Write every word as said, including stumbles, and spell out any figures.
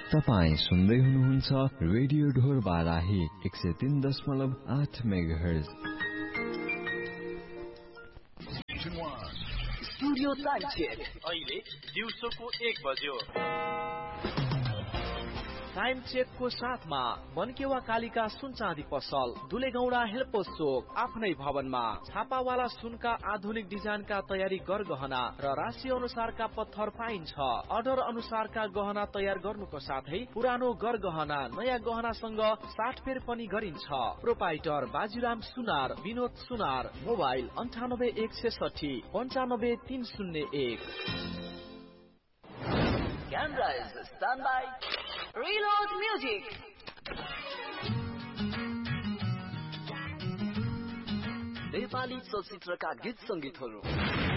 तपाईं सुन्दै हुनुहुन्छ रेडियो ढोर बाराही एक सय तीन दशमलव आठ मेगाहर्ज। स्टुडियो टाइम चेक अहिले दिउँसोको एक बज्यो। टाइम चेकको साथमा मनकेवा कालिका सुन चाँदी पसल, दुलेगौडा हेल्पोस चोक, आफ्नै भवनमा छापावाला सुनका आधुनिक डिजाइनका तयारी गरगहना र राशि अनुसारका पत्थर पाइन्छ। अर्डर अनुसारका गहना तयार गर्नुको साथै पुरानो गरगहना नयाँ गहनासँग साटफेर पनि गरिन्छ। प्रोपाइटर बाजीराम सुनार, विनोद सुनार, मोबाइल अन्ठानब्बे एक छेसठी पन्चानब्बे तीन शून्य एक। Camera is standby. Reload music. Nepali चलचित्रका गीत संगीतहरू